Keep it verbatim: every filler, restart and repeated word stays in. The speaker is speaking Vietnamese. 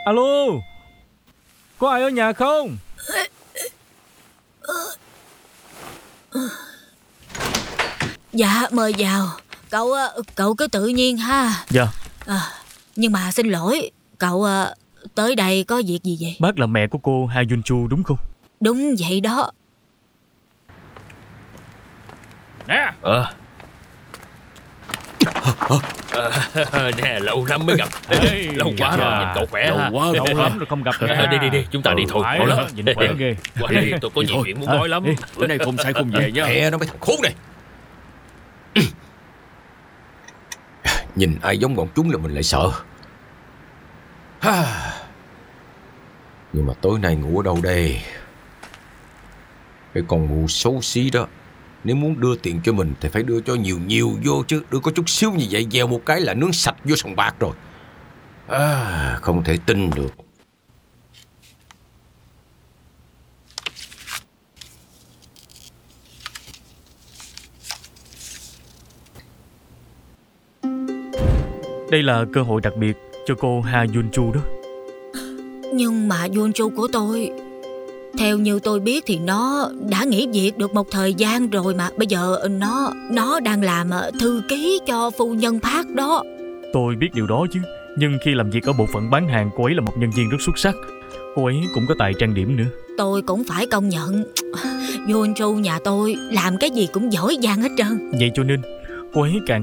Alo, có ai ở nhà không? Dạ mời vào. Cậu cậu cứ tự nhiên ha. Dạ. à, Nhưng mà xin lỗi, cậu tới đây có việc gì vậy? Bác là mẹ của cô Ha Yun Chu đúng không? Đúng vậy đó. Nè. Ờ à, nè, lâu lắm mới gặp. Ê, lâu quá rồi, nhìn cậu khỏe. Lâu ha. quá lâu lắm rồi không gặp. À, đi đi đi, chúng ta ừ, đi thôi. Phải Mau đó, lắm. nhìn khỏe ghê. Qua đi, tôi có nhiều chuyện muốn nói lắm. Bữa nay không say không về nha. Mẹ nó mấy thằng khốn này. Nhìn ai giống bọn chúng là mình lại sợ. Nhưng mà tối nay ngủ ở đâu đây? Cái con mụ xấu xí đó, nếu muốn đưa tiền cho mình thì phải đưa cho nhiều nhiều vô chứ. Đưa có chút xíu như vậy, gieo một cái là nướng sạch vô sòng bạc rồi. À, không thể tin được. Đây là cơ hội đặc biệt cho cô Ha Yun Chu đó. Nhưng mà Yun Chu của tôi, theo như tôi biết thì nó đã nghỉ việc được một thời gian rồi mà. Bây giờ nó Nó đang làm thư ký cho phu nhân Park đó. Tôi biết điều đó chứ. Nhưng khi làm việc ở bộ phận bán hàng, cô ấy là một nhân viên rất xuất sắc. Cô ấy cũng có tài trang điểm nữa. Tôi cũng phải công nhận, Yun Chu nhà tôi làm cái gì cũng giỏi giang hết trơn. Vậy cho nên cô ấy càng